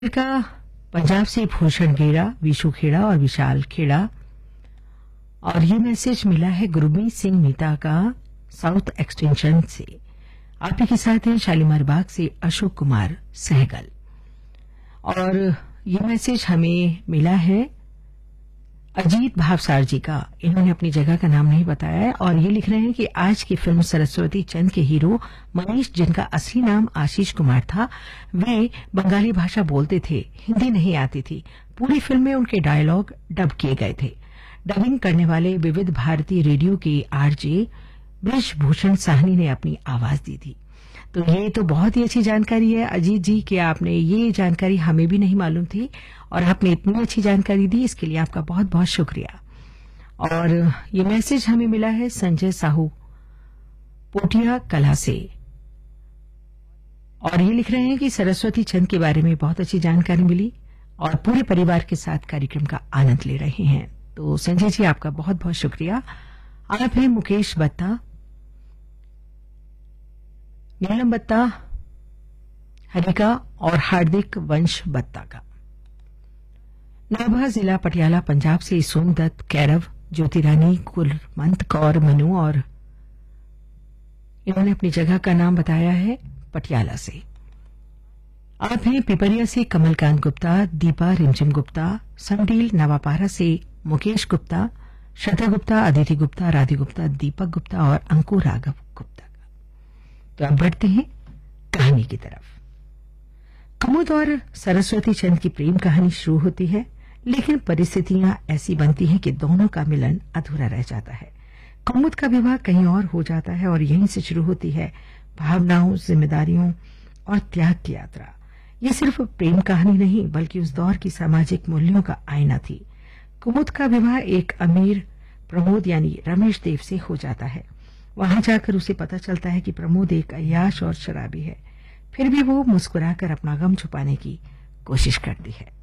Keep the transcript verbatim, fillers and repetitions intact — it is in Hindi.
का पंजाब से भूषण खेड़ा, विशु खेड़ा और विशाल खेड़ा। और ये मैसेज मिला है गुरमीत सिंह मीता का साउथ एक्सटेंशन से। आप ही के साथ हैं शालीमार बाग से अशोक कुमार सहगल। और ये मैसेज हमें मिला है अजीत भावसार जी का। इन्होंने अपनी जगह का नाम नहीं बताया है और ये लिख रहे हैं कि आज की फिल्म सरस्वती चंद के हीरो मनीष, जिनका असली नाम आशीष कुमार था, वे बंगाली भाषा बोलते थे, हिंदी नहीं आती थी। पूरी फिल्म में उनके डायलॉग डब किए गए थे। डबिंग करने वाले विविध भारती रेडियो के आरजे ब्रिजभूषण साहनी ने अपनी आवाज दी थी। तो ये तो बहुत ही अच्छी जानकारी है अजीत जी कि आपने ये जानकारी हमें भी नहीं मालूम थी और आपने इतनी अच्छी जानकारी दी, इसके लिए आपका बहुत बहुत शुक्रिया। और ये मैसेज हमें मिला है संजय साहू पोटिया कला से और ये लिख रहे हैं कि सरस्वती चंद के बारे में बहुत अच्छी जानकारी मिली और पूरे परिवार के साथ कार्यक्रम का आनंद ले रहे हैं। तो संजय जी आपका बहुत बहुत शुक्रिया। आप हैं मुकेश बत्ता, नीलम बत्ता, हरिका और हार्दिक वंश बत्ता का। नाभा जिला पटियाला पंजाब से सोमदत्त, कैरव, ज्योतिरानी, कुलमंत कौर, मनु और इन्होंने अपनी जगह का नाम बताया है पटियाला से। आप हैं पिपरिया से कमलकांत गुप्ता, दीपा रिमझिम गुप्ता, संडील नवापारा से मुकेश गुप्ता, श्रद्धा गुप्ता, अदिति गुप्ता, राधी गुप्ता, दीपक गुप्ता और अंकु राघव गुप्ता का। तो अब बढ़ते हैं कहानी की तरफ। कुमुद और सरस्वती चंद की प्रेम कहानी शुरू होती है, लेकिन परिस्थितियां ऐसी बनती हैं कि दोनों का मिलन अधूरा रह जाता है। कुमुद का विवाह कहीं और हो जाता है और यहीं से शुरू होती है भावनाओं, जिम्मेदारियों और त्याग की यात्रा। ये सिर्फ प्रेम कहानी नहीं बल्कि उस दौर की सामाजिक मूल्यों का आईना थी। कुमुद का विवाह एक अमीर प्रमोद यानी रमेश देव से हो जाता है। वहां जाकर उसे पता चलता है कि प्रमोद एक अय्याश और शराबी है। फिर भी वो मुस्कुराकर अपना गम छुपाने की कोशिश करती है।